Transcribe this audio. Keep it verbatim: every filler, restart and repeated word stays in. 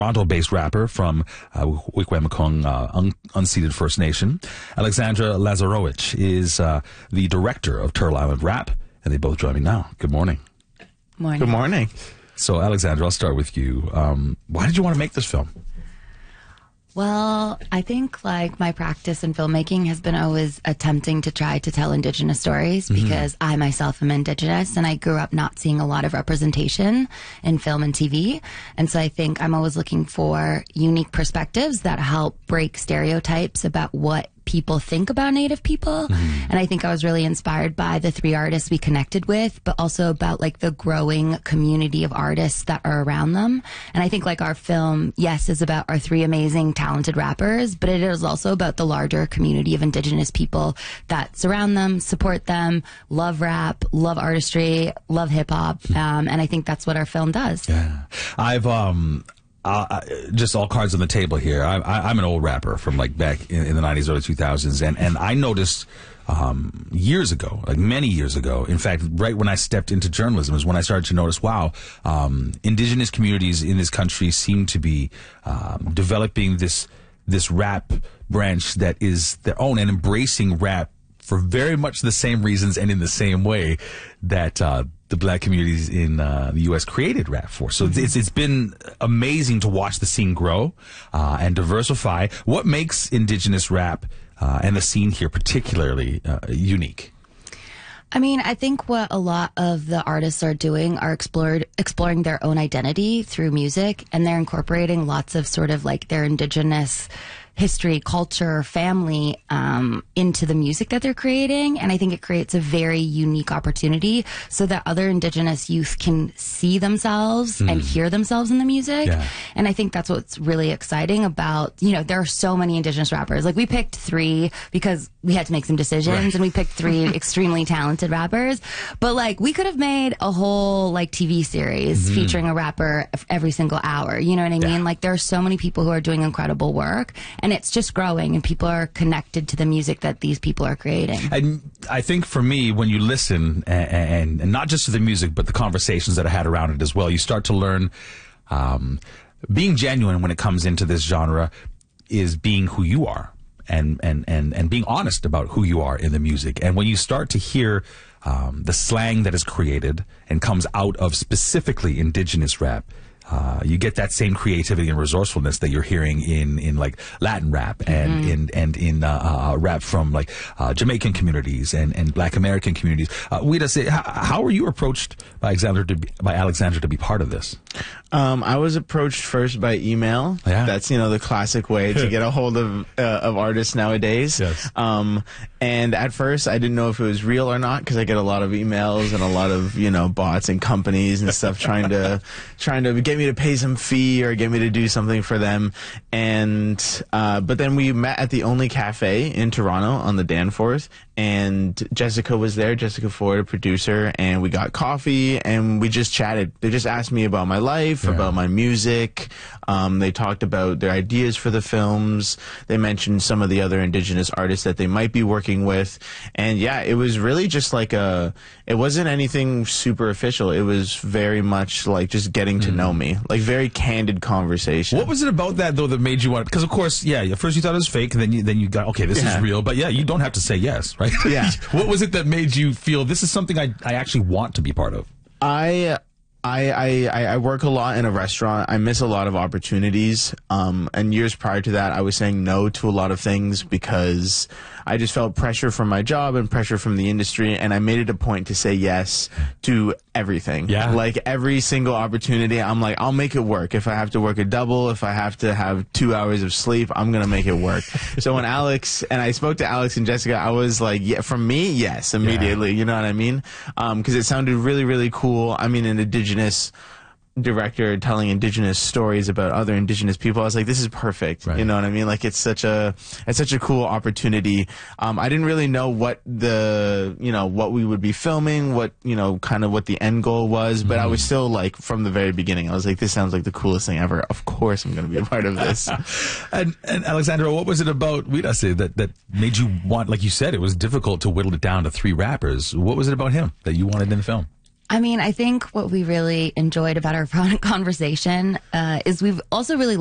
Toronto-based rapper from uh, Wikwemakong, uh, un- unceded First Nation. Alexandra Lazarowicz is uh, the director of Turtle Island Rap, and they both join me now. Good morning. Morning. Good morning. So, Alexandra, I'll start with you. Um, why did you want to make this film? Well, I think like my practice in filmmaking has been always attempting to try to tell Indigenous stories because mm-hmm. I myself am Indigenous and I grew up not seeing a lot of representation in film and T V. And so I think I'm always looking for unique perspectives that help break stereotypes about what people think about Native people. Mm-hmm. And I think I was really inspired by the three artists we connected with, but also about like the growing community of artists that are around them. And I think like our film, yes, is about our three amazing, talented rappers, but it is also about the larger community of Indigenous people that surround them, support them, love rap, love artistry, love hip hop. Um, and I think that's what our film does. Yeah. I've, um, Uh, just all cards on the table here. I, I, I'm an old rapper from like back in, in the nineties, early two thousands, and, and I noticed um, years ago, like many years ago, in fact, right when I stepped into journalism is when I started to notice, wow, um, Indigenous communities in this country seem to be um, developing this this rap branch that is their own and embracing rap for very much the same reasons and in the same way that uh, the black communities in uh, the U S created rap for. So mm-hmm. it's it's been amazing to watch the scene grow uh, and diversify. What makes Indigenous rap uh, and the scene here particularly uh, unique? I mean, I think what a lot of the artists are doing are explored, exploring their own identity through music, and they're incorporating lots of sort of like their Indigenous history, culture, family um, into the music that they're creating. And I think it creates a very unique opportunity so that other Indigenous youth can see themselves mm. and hear themselves in the music. Yeah. And I think that's what's really exciting about, you know, there are so many Indigenous rappers. Like we picked three because we had to make some decisions right. and we picked three extremely talented rappers. But like we could have made a whole like T V series mm-hmm. featuring a rapper every single hour. You know what I mean? Yeah. Like there are so many people who are doing incredible work. And it's just growing, and people are connected to the music that these people are creating. And I think for me, when you listen, and, and, and not just to the music, but the conversations that I had around it as well, you start to learn um, being genuine when it comes into this genre is being who you are and, and, and, and being honest about who you are in the music. And when you start to hear um, the slang that is created and comes out of specifically Indigenous rap, Uh, you get that same creativity and resourcefulness that you're hearing in, in like Latin rap and mm-hmm. in and in uh, uh, rap from like uh, Jamaican communities and, and Black American communities. Uh, We'd say, how, how were you approached by Alexandra to be, by Alexandra to be part of this? Um, I was approached first by email. Yeah. That's, you know, the classic way to get a hold of uh, of artists nowadays. Yes. Um, and at first, I didn't know if it was real or not because I get a lot of emails and a lot of, you know, bots and companies and stuff trying to trying to get me to pay some fee or get me to do something for them. And uh, but then we met at the Only Cafe in Toronto on the Danforth, and Jessica was there, Jessica Ford, a producer, and we got coffee and we just chatted. They just asked me about my life, yeah. about my music. Um, they talked about their ideas for the films. They mentioned some of the other Indigenous artists that they might be working with. And yeah, it was really just like a, it wasn't anything super official. It was very much like just getting to mm. know me, like very candid conversation. What was it about that though that made you want, because of course, yeah, at first you thought it was fake and then you, then you got, okay, this yeah. is real, but yeah, you don't have to say yes, right? Yeah. What was it that made you feel this is something I, I actually want to be part of? I, I, I, I work a lot in a restaurant. I miss a lot of opportunities. Um, and years prior to that, I was saying no to a lot of things because I just felt pressure from my job and pressure from the industry. And I made it a point to say yes to everything. Yeah. Like every single opportunity, I'm like, I'll make it work. If I have to work a double, if I have to have two hours of sleep, I'm going to make it work. So when Alex, and I spoke to Alex and Jessica, I was like, yeah, from me, yes, immediately. Yeah. You know what I mean? Um, cause it sounded really, really cool. I mean, an Indigenous director telling Indigenous stories about other Indigenous people. I was like, this is perfect. Right. You know what I mean? Like it's such a, it's such a cool opportunity. Um, I didn't really know what the, you know, what we would be filming, what, you know, kind of what the end goal was, but mm. I was still like, from the very beginning, I was like, this sounds like the coolest thing ever. Of course I'm going to be a part of this. and, and Alexandra, what was it about Weedase that, that made you want, like you said, it was difficult to whittle it down to three rappers. What was it about him that you wanted in the film? I mean, I think what we really enjoyed about our conversation uh, is we've also really